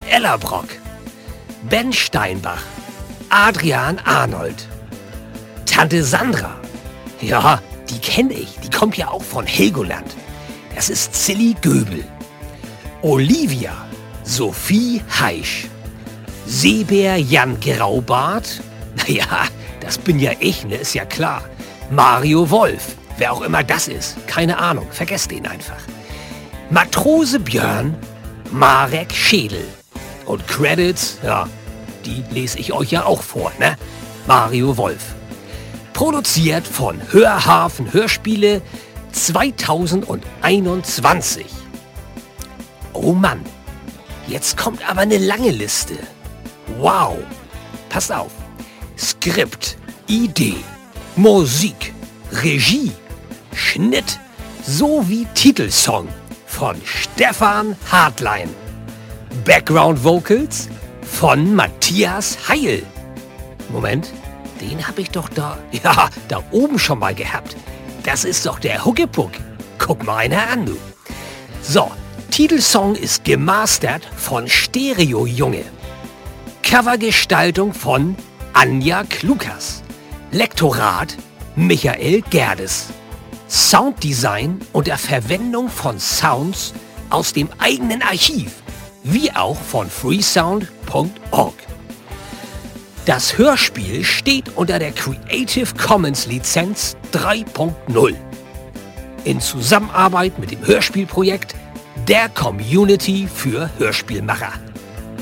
Ella Brock, Ben Steinbach, Adrian Arnold, Tante Sandra. Ja, die kenne ich. Die kommt ja auch von Helgoland. Das ist Silly Göbel. Olivia, Sophie Heisch. Seebär Jan Graubart. Naja, das bin ja ich, ne? Ist ja klar. Mario Wolf. Wer auch immer das ist. Keine Ahnung. Vergesst ihn einfach. Matrose Björn. Marek Schädel. Und Credits, ja, die lese ich euch ja auch vor, ne? Mario Wolf. Produziert von Hörhafen Hörspiele 2021. Oh Mann, jetzt kommt aber eine lange Liste. Wow, passt auf. Skript, Idee, Musik, Regie, Schnitt sowie Titelsong von Stefan Hartlein. Background Vocals von Matthias Heil. Moment, den habe ich doch da oben schon mal gehabt. Das ist doch der Huckepuck. Guck mal einer an, du. So, Titelsong ist gemastert von Stereo Junge. Covergestaltung von Anja Klukas. Lektorat Michael Gerdes. Sounddesign unter Verwendung von Sounds aus dem eigenen Archiv, wie auch von freesound.org. Das Hörspiel steht unter der Creative Commons Lizenz 3.0 in Zusammenarbeit mit dem Hörspielprojekt der Community für Hörspielmacher.